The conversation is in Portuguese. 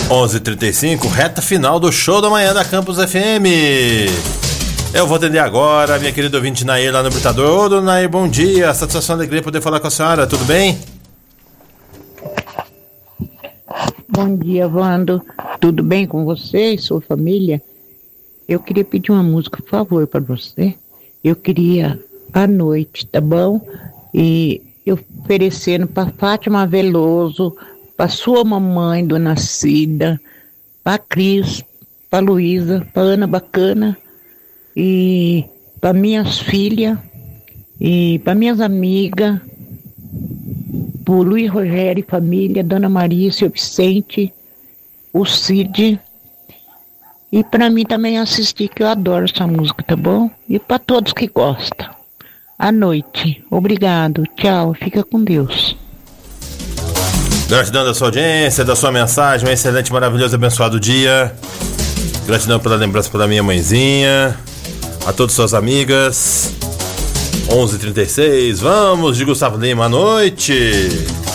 11h35, reta final do show da manhã da Campus FM. Eu vou atender agora a minha querida ouvinte Nair lá no Britador. Ô, dona Nair, bom dia. Satisfação e alegria poder falar com a senhora. Tudo bem? Bom dia, Wando. Tudo bem com você e sua família? Eu queria pedir uma música, por favor, para você. Eu queria à noite, tá bom? E eu oferecendo para Fátima Veloso, para sua mamãe, Dona Cida, para Cris, para Luísa, para Ana Bacana, e para minhas filhas, e para minhas amigas, para o Luiz Rogério e família, Dona Maria, seu Vicente, o Cid, e para mim também assistir, que eu adoro essa música, tá bom? E para todos que gostam. À noite. Obrigado. Tchau. Fica com Deus. Gratidão da sua audiência, da sua mensagem. Um excelente, maravilhoso, abençoado dia. Gratidão pela lembrança pela minha mãezinha. A todas suas amigas. 11h36. Vamos, de Gustavo Lima. À noite.